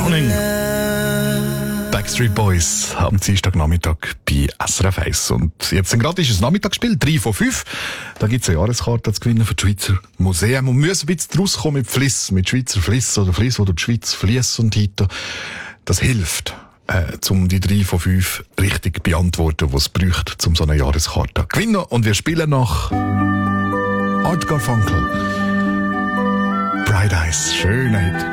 Drowning. Backstreet Boys am Dienstagnachmittag bei SRF 1. Und jetzt gerade ist es Nachmittagsspiel, 3 von 5. Da gibt es eine Jahreskarte zu gewinnen für das Schweizer Museum. Und wir müssen ein bisschen rauskommen mit Fliss, mit Schweizer Fliss oder Fliss, wo durch die Schweiz fließt und hinter. Das hilft, um die 3 von 5 richtig beantworten, was es braucht, um so eine Jahreskarte zu gewinnen. Und wir spielen nach Art Garfunkel. Bright Eyes, schöner Hit.